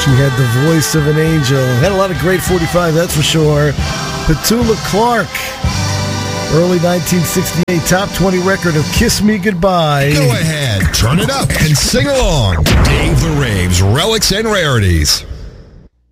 She had the voice of an angel. Had a lot of great 45, that's for sure. Petula Clark. Early 1968 top 20 record of Kiss Me Goodbye. Go ahead, turn it up, and sing along. Dave the Rave's Relics and Rarities.